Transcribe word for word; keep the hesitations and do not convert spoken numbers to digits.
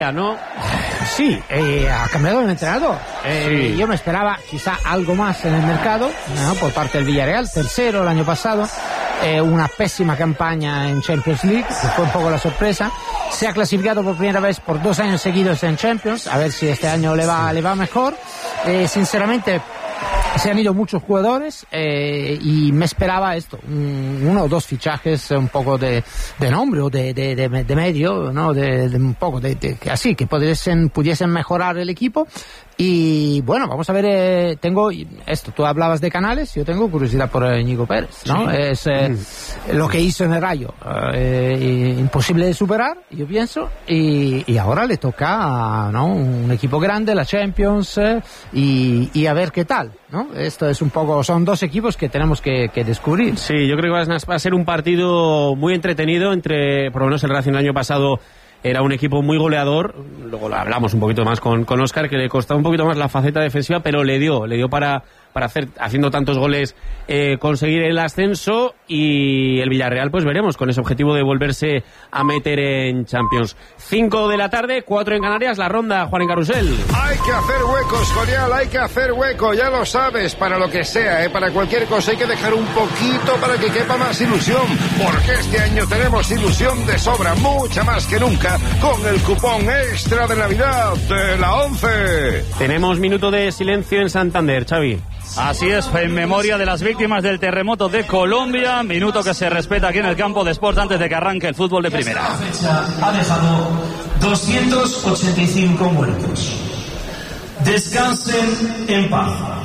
¿no? Sí, eh, ha cambiado el entrenador. Eh, Sí. Yo me esperaba quizá algo más en el mercado, ¿no? Por parte del Villarreal, tercero el año pasado, eh, una pésima campaña en Champions League, que fue un poco la sorpresa. Se ha clasificado por primera vez por dos años seguidos en Champions, a ver si este año le va, le va mejor. Eh, sinceramente, se han ido muchos jugadores eh, y me esperaba esto, un, uno o dos fichajes un poco de, de nombre o de, de, de, de medio, ¿no? De, de un poco de, de así, que pudiesen, pudiesen mejorar el equipo. Y bueno, vamos a ver, eh, tengo esto, tú hablabas de Canales, yo tengo curiosidad por eh, Ñigo Pérez, ¿no? Sí. Es eh, mm. lo que hizo en el Rayo, eh, imposible de superar, yo pienso, y, y ahora le toca, ¿no? Un equipo grande, la Champions, eh, y, y a ver qué tal, ¿no? Esto es un poco, son dos equipos que tenemos que, que descubrir. Sí, yo creo que va a ser un partido muy entretenido entre, por lo menos el Racing el año pasado era un equipo muy goleador, luego lo hablamos un poquito más con, con Óscar, que le costaba un poquito más la faceta defensiva, pero le dio, le dio para, para hacer, haciendo tantos goles, eh, conseguir el ascenso, y el Villarreal, pues veremos, con ese objetivo de volverse a meter en Champions. Cinco de la tarde, cuatro en Canarias, la ronda, Juan en Carrusel. Hay que hacer huecos, Corial, hay que hacer hueco, ya lo sabes, para lo que sea, ¿eh? Para cualquier cosa hay que dejar un poquito para que quepa más ilusión, porque este año tenemos ilusión de sobra, mucha más que nunca, con el cupón extra de Navidad de la ONCE. Tenemos minuto de silencio en Santander, Xavi. Así es, en memoria de las víctimas del terremoto de Colombia, minuto que se respeta aquí en el campo de Sport antes de que arranque el fútbol de primera. Esta fecha ha dejado doscientos ochenta y cinco muertos. Descansen en paz.